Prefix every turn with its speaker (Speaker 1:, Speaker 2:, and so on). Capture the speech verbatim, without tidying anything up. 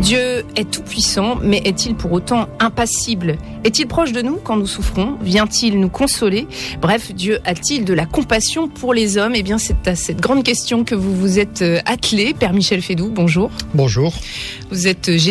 Speaker 1: Dieu est tout-puissant, mais est-il pour autant impassible ? Est-il proche de nous quand nous souffrons ? Vient-il nous consoler ? Bref, Dieu a-t-il de la compassion pour les hommes ? Eh bien, c'est à cette grande question que vous vous êtes attelé. Père Michel Fédoux, bonjour.
Speaker 2: Bonjour.
Speaker 1: Vous êtes